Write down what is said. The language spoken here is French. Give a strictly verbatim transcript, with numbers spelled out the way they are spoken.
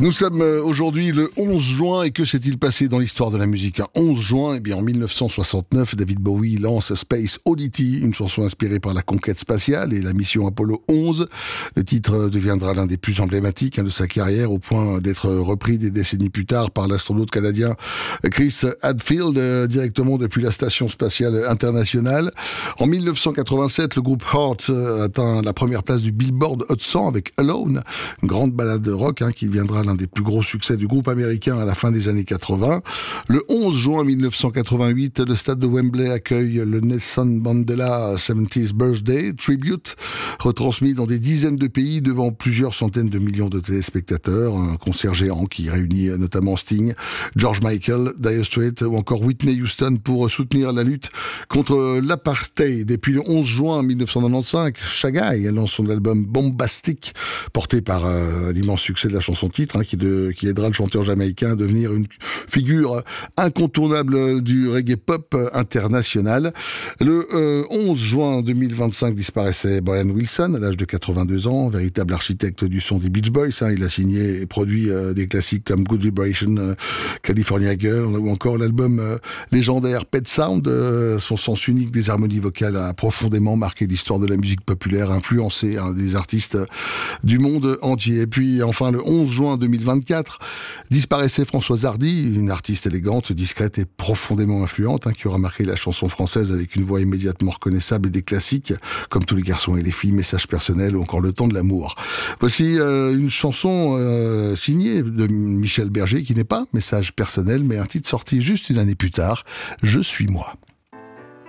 Nous sommes aujourd'hui le onze juin et que s'est-il passé dans l'histoire de la musique? Un onze juin, eh bien en mille neuf cent soixante-neuf, David Bowie lance Space Oddity, une chanson inspirée par la conquête spatiale et la mission Apollo onze. Le titre deviendra l'un des plus emblématiques hein, de sa carrière, au point d'être repris des décennies plus tard par l'astronaute canadien Chris Hadfield, euh, directement depuis la station spatiale internationale. En mille neuf cent quatre-vingt-sept, le groupe Heart euh, atteint la première place du Billboard Hot cent avec Alone, une grande ballade rock hein, qui viendra l'un des plus gros succès du groupe américain à la fin des années quatre-vingts. Le onze juin mille neuf cent quatre-vingt-huit, le stade de Wembley accueille le Nelson Mandela seventieth Birthday Tribute, retransmis dans des dizaines de pays devant plusieurs centaines de millions de téléspectateurs. Un concert géant qui réunit notamment Sting, George Michael, Dire Straits ou encore Whitney Houston pour soutenir la lutte contre l'apartheid. Depuis le onze juin mille neuf cent quatre-vingt-quinze, Shaggy lance son album Bombastic, porté par euh, l'immense succès de la chanson titre, hein, qui, de, qui aidera le chanteur jamaïcain à devenir une figure incontournable du reggae pop international. Le euh, onze juin deux mille vingt-cinq disparaissait Brian Wilson à l'âge de quatre-vingt-deux ans, véritable architecte du son des Beach Boys. Hein, il a signé et produit euh, des classiques comme Good Vibration, euh, California Girl ou encore l'album euh, légendaire Pet Sound. Euh, son sens unique des harmonies vocales a profondément marqué l'histoire de la musique populaire, influencé hein, des artistes du monde entier. Et puis enfin le onze juin deux mille vingt-quatre, disparaissait Françoise Hardy, une artiste élégante, discrète et profondément influente, hein, qui aura marqué la chanson française avec une voix immédiatement reconnaissable et des classiques, comme Tous les garçons et les filles, Message personnel ou encore Le temps de l'amour. Voici euh, une chanson euh, signée de Michel Berger, qui n'est pas Message personnel, mais un titre sorti juste une année plus tard, Je suis moi.